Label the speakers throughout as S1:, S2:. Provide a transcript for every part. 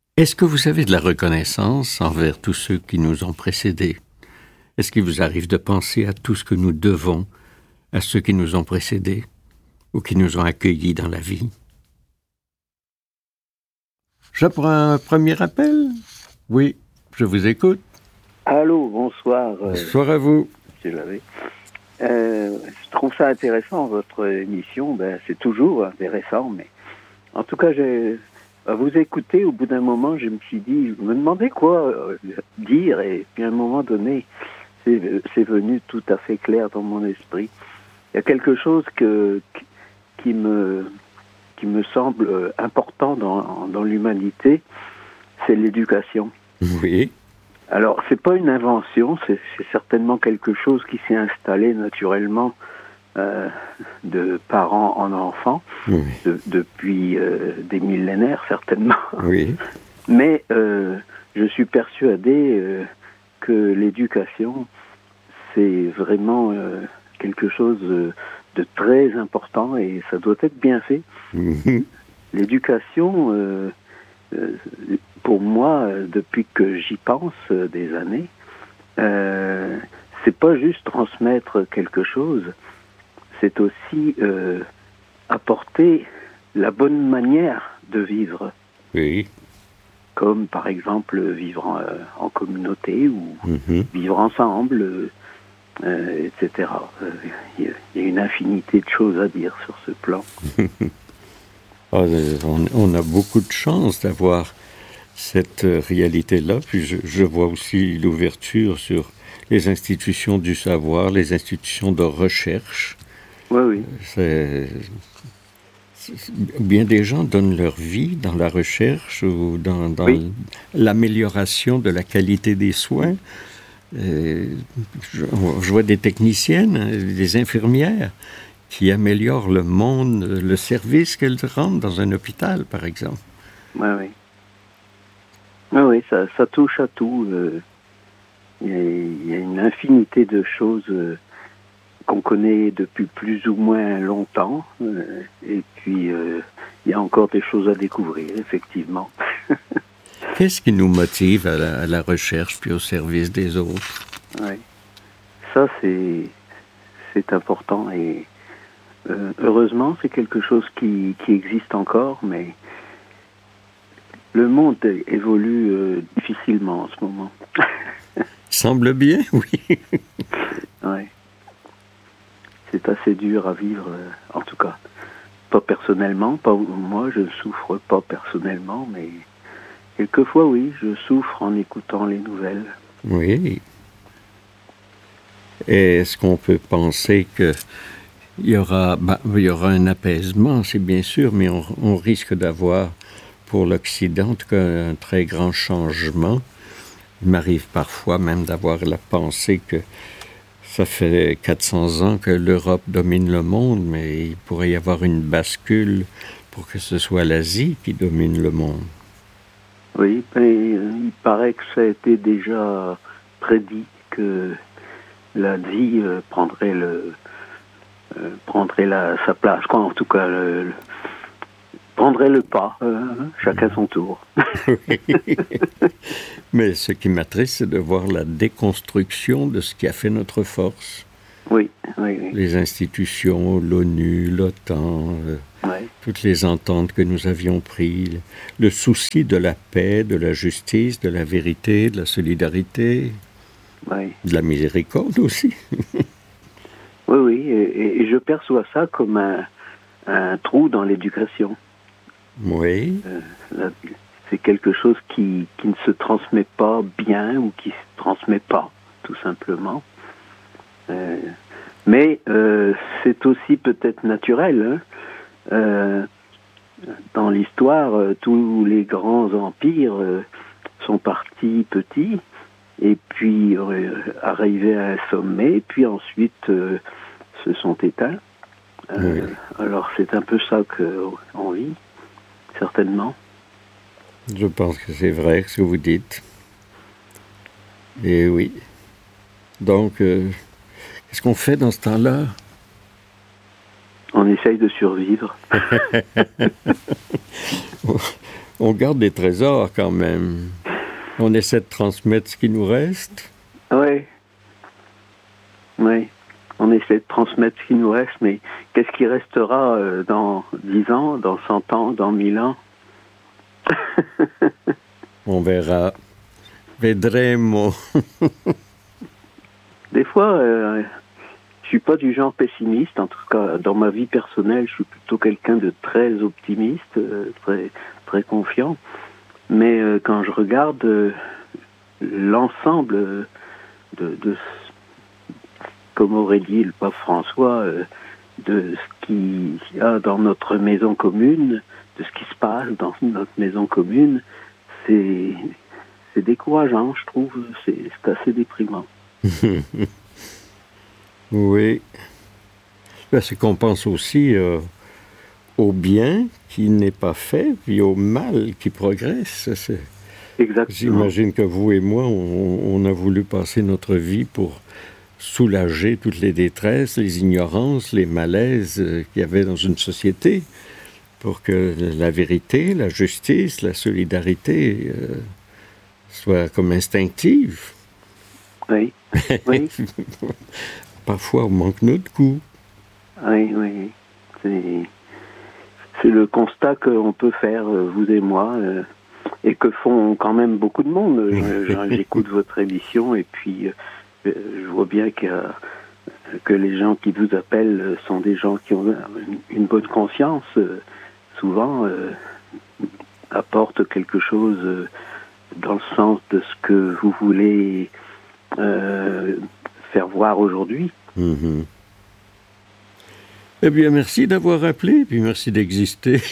S1: Est-ce que vous avez de la reconnaissance envers tous ceux qui nous ont précédés? Est-ce qu'il vous arrive de penser à tout ce que nous devons à ceux qui nous ont précédés ou qui nous ont accueillis dans la vie? Je prends un premier appel? Oui, je vous écoute.
S2: Allô, bonsoir.
S1: Bonsoir à vous.
S2: Monsieur Lavé. Je trouve ça intéressant, votre émission. C'est toujours intéressant, mais en tout cas, à vous écouter, au bout d'un moment, je me suis dit, je me demandais quoi dire, et puis à un moment donné, c'est venu tout à fait clair dans mon esprit. Il y a quelque chose qui me semble important dans l'humanité, c'est l'éducation.
S1: Oui.
S2: Alors, c'est pas une invention, c'est certainement quelque chose qui s'est installé naturellement de parents en enfants,
S1: Oui.
S2: depuis des millénaires certainement.
S1: Oui.
S2: Mais je suis persuadé que l'éducation, c'est vraiment quelque chose de très important et ça doit être bien fait.
S1: Mhm.
S2: L'éducation, pour moi, depuis que j'y pense des années, c'est pas juste transmettre quelque chose, c'est aussi apporter la bonne manière de vivre.
S1: Oui.
S2: Comme par exemple vivre en communauté ou
S1: Mhm.
S2: vivre ensemble, etc. Il y a une infinité de choses à dire sur ce plan.
S1: On a beaucoup de chance d'avoir cette réalité-là. Puis je vois aussi l'ouverture sur les institutions du savoir, les institutions de recherche.
S2: Oui.
S1: Bien des gens donnent leur vie dans la recherche ou dans
S2: Oui.
S1: l'amélioration de la qualité des soins. Je vois des techniciennes, des infirmières qui améliorent le monde, le service qu'elles rendent dans un hôpital, par exemple.
S2: Oui. Oui, ça touche à tout. Il y a une infinité de choses qu'on connaît depuis plus ou moins longtemps. Et puis, il y a encore des choses à découvrir, effectivement.
S1: Qu'est-ce qui nous motive à la recherche puis au service des autres?
S2: Oui. Ça, c'est important. Et heureusement, c'est quelque chose qui existe encore, mais le monde évolue difficilement en ce moment.
S1: Semble bien, oui.
S2: Ouais. C'est assez dur à vivre, en tout cas. Pas personnellement, pas moi, je ne souffre pas personnellement, mais quelquefois, oui, je souffre en écoutant les nouvelles.
S1: Oui. Est-ce qu'on peut penser qu'il y aura un apaisement, c'est bien sûr, mais on risque d'avoir, pour l'Occident, en tout cas, un très grand changement. Il m'arrive parfois même d'avoir la pensée que ça fait 400 ans que l'Europe domine le monde, mais il pourrait y avoir une bascule pour que ce soit l'Asie qui domine le monde.
S2: Oui, mais il paraît que ça a été déjà prédit que l'Asie prendrait sa place, quoi, en tout cas prendrait le pas, chacun son tour.
S1: Mais ce qui m'attriste, c'est de voir la déconstruction de ce qui a fait notre force.
S2: Oui.
S1: Les institutions, l'ONU, l'OTAN, toutes les ententes que nous avions prises, le souci de la paix, de la justice, de la vérité, de la solidarité, de la miséricorde aussi.
S2: Oui, et je perçois ça comme un trou dans l'éducation.
S1: Oui.
S2: C'est quelque chose qui ne se transmet pas bien ou qui ne se transmet pas, tout simplement. Mais c'est aussi peut-être naturel. Dans l'histoire, tous les grands empires sont partis petits et puis arrivés à un sommet, puis ensuite se sont éteints.
S1: Oui.
S2: Alors c'est un peu ça qu'on vit, certainement.
S1: Je pense que c'est vrai ce que vous dites. Et oui. Donc, qu'est-ce qu'on fait dans ce temps-là?
S2: On essaye de survivre.
S1: On garde des trésors quand même. On essaie de transmettre ce qui nous reste.
S2: Oui. Oui. On essaie de transmettre ce qui nous reste, mais qu'est-ce qui restera dans 10 ans, dans 100 ans, dans 1000 ans?
S1: On verra. Vedremo.
S2: Des fois, je suis pas du genre pessimiste. En tout cas, dans ma vie personnelle, je suis plutôt quelqu'un de très optimiste, très, très confiant. Mais quand je regarde l'ensemble de comme aurait dit le pape François, de ce qu'il y a dans notre maison commune, de ce qui se passe dans notre maison commune, c'est décourageant, je trouve. C'est assez déprimant.
S1: Oui. C'est qu'on pense aussi au bien qui n'est pas fait, puis au mal qui progresse.
S2: Exactement.
S1: J'imagine que vous et moi, on a voulu passer notre vie pour soulager toutes les détresses, les ignorances, les malaises qu'il y avait dans une société, pour que la vérité, la justice, la solidarité soient comme instinctives.
S2: Oui. Oui.
S1: Parfois, on manque notre coup.
S2: Oui, oui. C'est le constat qu'on peut faire, vous et moi, et que font quand même beaucoup de monde. J'écoute votre émission et puis je vois bien que les gens qui vous appellent sont des gens qui ont une bonne conscience, souvent apportent quelque chose dans le sens de ce que vous voulez faire voir aujourd'hui.
S1: Mm-hmm. Eh bien, merci d'avoir appelé, puis merci d'exister.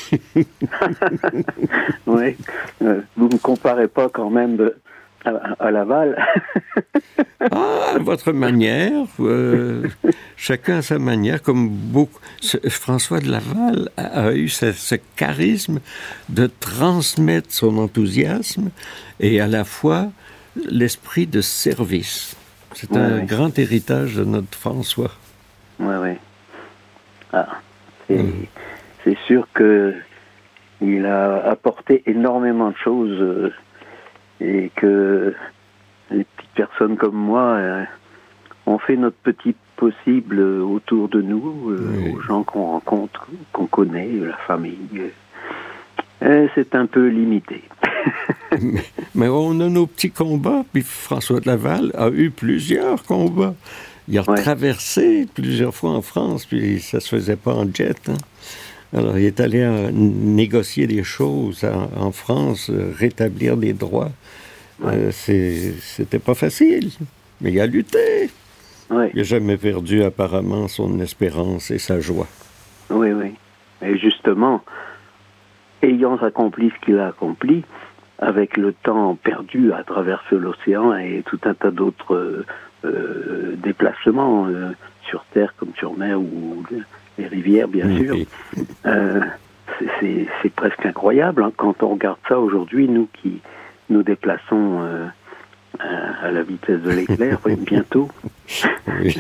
S2: Oui, vous ne me comparez pas quand même à Laval.
S1: Ah, votre manière, chacun à sa manière, comme beaucoup. François de Laval a eu ce charisme de transmettre son enthousiasme et à la fois l'esprit de service. C'est un grand héritage de notre François.
S2: Oui, oui. Ah, c'est sûr que il a apporté énormément de choses et que les petites personnes comme moi ont fait notre petit possible autour de nous, aux gens qu'on rencontre, qu'on connaît, la famille. C'est un peu limité.
S1: mais on a nos petits combats, puis François de Laval a eu plusieurs combats. Il a traversé plusieurs fois en France, puis ça se faisait pas en jet. Hein. Alors, il est allé négocier des choses en France, rétablir des droits. C'était pas facile, mais il a lutté. Ouais. Il n'a jamais perdu, apparemment, son espérance et sa joie.
S2: Oui, oui. Et justement, ayant accompli ce qu'il a accompli, avec le temps perdu à traverser l'océan et tout un tas d'autres déplacements sur terre comme sur mer ou les rivières, bien sûr. C'est presque incroyable hein, quand on regarde ça aujourd'hui, nous qui nous déplaçons à la vitesse de l'éclair, bientôt.
S1: Oui.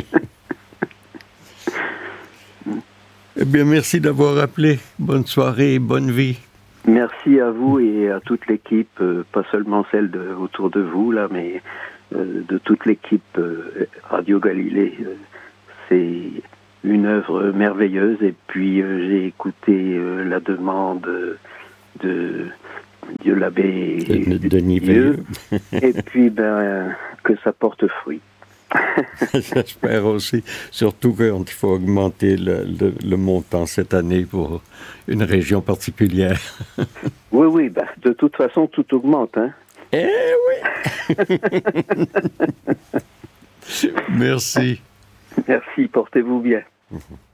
S1: Eh bien, merci d'avoir appelé. Bonne soirée et bonne vie.
S2: Merci à vous et à toute l'équipe, pas seulement celle autour de vous, là, mais de toute l'équipe Radio Galilée. C'est une œuvre merveilleuse et puis j'ai écouté la demande de l'abbé
S1: Denis Vieux.
S2: Et puis que ça porte fruit.
S1: J'espère aussi, surtout qu'il faut augmenter le montant cette année pour une région particulière.
S2: Oui, de toute façon, tout augmente. Hein?
S1: Eh oui. Merci.
S2: Merci, portez-vous bien.